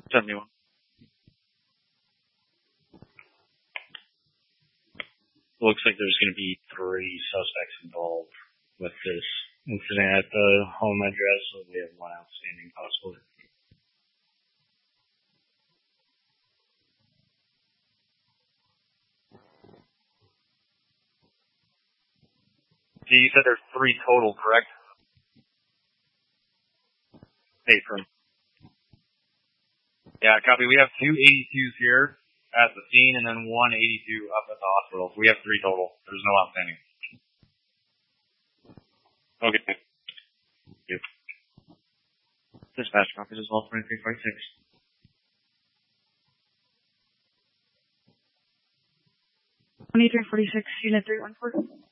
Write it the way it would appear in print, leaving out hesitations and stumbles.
71. Looks like there's going to be 3 suspects involved with this incident at the home address, so we have 1 outstanding possibly. So you said there's 3 total, correct? Apron. Yeah, copy. We have 2 82s here at the scene and then 1 82 up at the hospital. So we have 3 total. There's no outstanding. Okay. Thank you. Dispatch copies as well, 2346. 2346, Unit 314.